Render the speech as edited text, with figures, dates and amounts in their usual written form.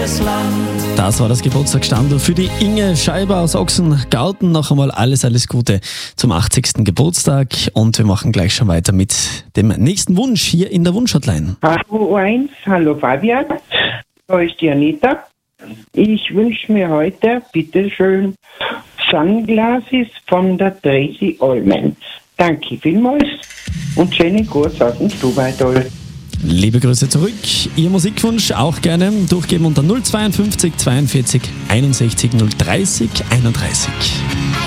Das war das Geburtstagsstandl für die Inge Scheiber aus Ochsengarten. Noch einmal alles Gute zum 80. Geburtstag. Und wir machen gleich schon weiter mit dem nächsten Wunsch hier in der Wunschhotline. Hallo 1, hallo Fabian, da ist die Anita. Ich wünsche mir heute, bitteschön, Sunglasses von der Tracy Ullman. Danke vielmals und schönen Gruß aus dem Stubaital. Liebe Grüße zurück. Ihr Musikwunsch auch gerne durchgeben unter 052 42 61 030 31.